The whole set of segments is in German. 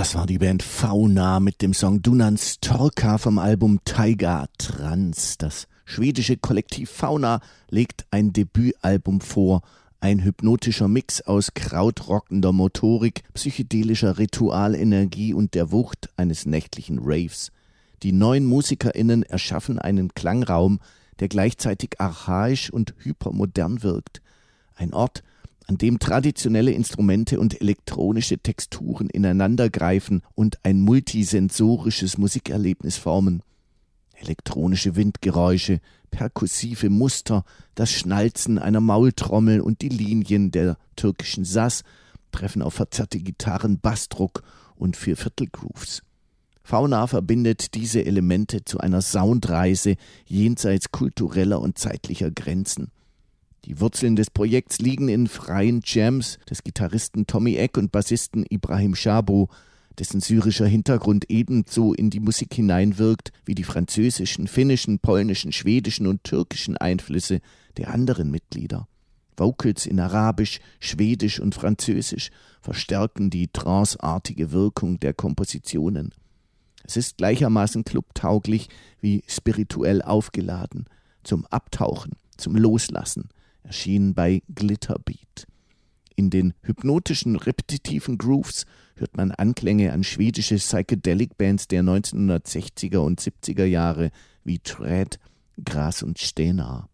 Das war die Band Fauna mit dem Song Dunan Storka vom Album Taiga Trans. Das schwedische Kollektiv Fauna legt ein Debütalbum vor. Ein hypnotischer Mix aus krautrockender Motorik, psychedelischer Ritualenergie und der Wucht eines nächtlichen Raves. Die neuen MusikerInnen erschaffen einen Klangraum, der gleichzeitig archaisch und hypermodern wirkt. Ein Ort, an dem traditionelle Instrumente und elektronische Texturen ineinandergreifen und ein multisensorisches Musikerlebnis formen. Elektronische Windgeräusche, perkussive Muster, das Schnalzen einer Maultrommel und die Linien der türkischen Saz treffen auf verzerrte Gitarren, Bassdruck und Vierviertelgrooves. Fauna verbindet diese Elemente zu einer Soundreise jenseits kultureller und zeitlicher Grenzen. Die Wurzeln des Projekts liegen in freien Jams des Gitarristen Tommy Eck und Bassisten Ibrahim Shabo, dessen syrischer Hintergrund ebenso in die Musik hineinwirkt wie die französischen, finnischen, polnischen, schwedischen und türkischen Einflüsse der anderen Mitglieder. Vocals in Arabisch, Schwedisch und Französisch verstärken die tranceartige Wirkung der Kompositionen. Es ist gleichermaßen clubtauglich wie spirituell aufgeladen, zum Abtauchen, zum Loslassen, erschienen bei Glitterbeat. In den hypnotischen, repetitiven Grooves hört man Anklänge an schwedische Psychedelic-Bands der 1960er und 70er Jahre wie Tread, Gras und Stenar.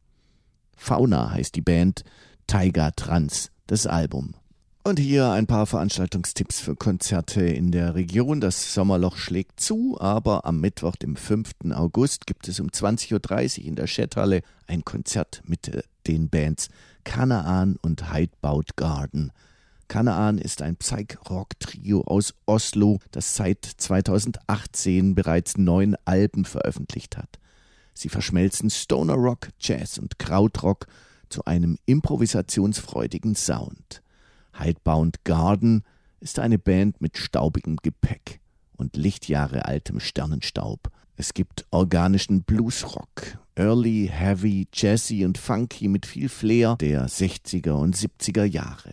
Fauna heißt die Band, Taiga Trans das Album. Und hier ein paar Veranstaltungstipps für Konzerte in der Region. Das Sommerloch schlägt zu, aber am Mittwoch, dem 5. August, gibt es um 20.30 Uhr in der Schetthalle ein Konzert mit den Bands Kanaan und Hidebound Garden. Kanaan ist ein Psych-Rock-Trio aus Oslo, das seit 2018 bereits 9 Alben veröffentlicht hat. Sie verschmelzen Stoner Rock, Jazz und Krautrock zu einem improvisationsfreudigen Sound. Hidebound Garden ist eine Band mit staubigem Gepäck und Lichtjahre altem Sternenstaub. Es gibt organischen Bluesrock, Early, Heavy, Jazzy und Funky mit viel Flair der 60er und 70er Jahre.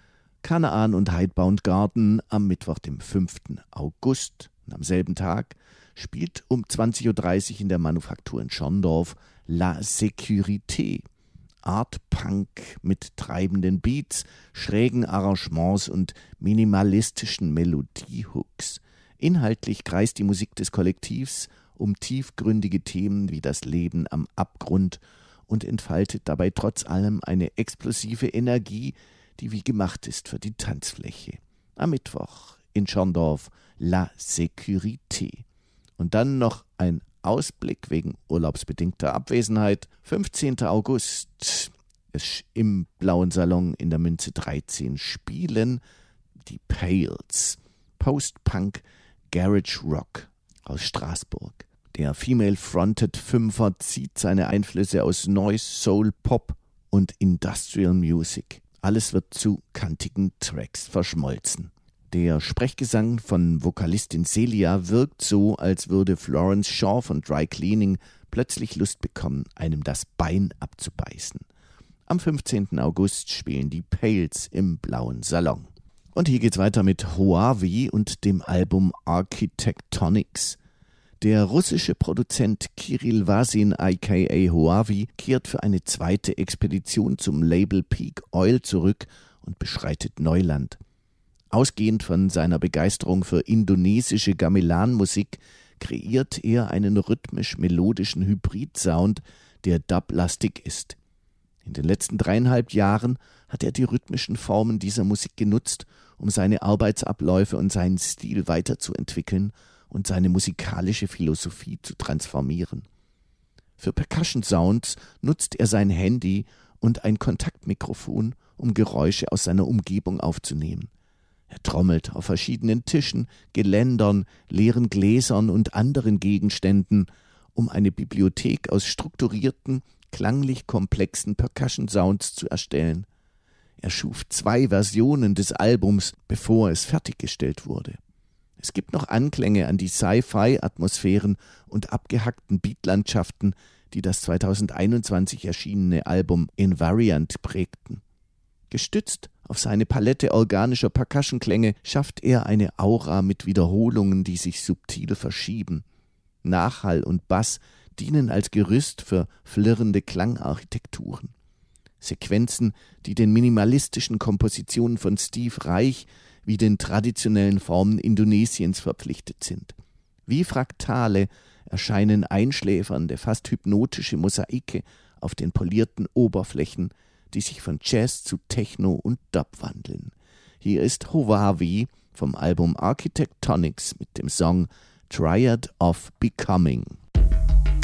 Kanaan und Hidebound Garden am Mittwoch, dem 5. August. Und am selben Tag spielt um 20.30 Uhr in der Manufaktur in Schorndorf La Sécurité. Art Punk mit treibenden Beats, schrägen Arrangements und minimalistischen Melodiehooks. Inhaltlich kreist die Musik des Kollektivs um tiefgründige Themen wie das Leben am Abgrund und entfaltet dabei trotz allem eine explosive Energie, die wie gemacht ist für die Tanzfläche. Am Mittwoch in Schorndorf La Sécurité. Und dann noch ein Ausblick wegen urlaubsbedingter Abwesenheit. 15. August ist im Blauen Salon in der Münze 13 spielen die Pales. Post-Punk Garage Rock aus Straßburg. Der Female-Fronted Fünfer zieht seine Einflüsse aus Noise, Soul, Pop und Industrial Music. Alles wird zu kantigen Tracks verschmolzen. Der Sprechgesang von Vokalistin Celia wirkt so, als würde Florence Shaw von Dry Cleaning plötzlich Lust bekommen, einem das Bein abzubeißen. Am 15. August spielen die Pales im Blauen Salon. Und hier geht's weiter mit Huawei und dem Album Architectonics. Der russische Produzent Kirill Vasin aka Huawei kehrt für eine zweite Expedition zum Label Peak Oil zurück und beschreitet Neuland. Ausgehend von seiner Begeisterung für indonesische Gamelan-Musik kreiert er einen rhythmisch-melodischen Hybrid-Sound, der dublastig ist. In den letzten 3,5 Jahren hat er die rhythmischen Formen dieser Musik genutzt, um seine Arbeitsabläufe und seinen Stil weiterzuentwickeln und seine musikalische Philosophie zu transformieren. Für Percussion-Sounds nutzt er sein Handy und ein Kontaktmikrofon, um Geräusche aus seiner Umgebung aufzunehmen. Er trommelt auf verschiedenen Tischen, Geländern, leeren Gläsern und anderen Gegenständen, um eine Bibliothek aus strukturierten, klanglich komplexen Percussion-Sounds zu erstellen. Er schuf 2 Versionen des Albums, bevor es fertiggestellt wurde. Es gibt noch Anklänge an die Sci-Fi-Atmosphären und abgehackten Beatlandschaften, die das 2021 erschienene Album Invariant prägten. Gestützt Auf seine Palette organischer Percussion-Klänge schafft er eine Aura mit Wiederholungen, die sich subtil verschieben. Nachhall und Bass dienen als Gerüst für flirrende Klangarchitekturen. Sequenzen, die den minimalistischen Kompositionen von Steve Reich wie den traditionellen Formen Indonesiens verpflichtet sind. Wie Fraktale erscheinen einschläfernde, fast hypnotische Mosaike auf den polierten Oberflächen, die sich von Jazz zu Techno und Dub wandeln. Hier ist Hovavi vom Album Architectonics mit dem Song Triad of Becoming.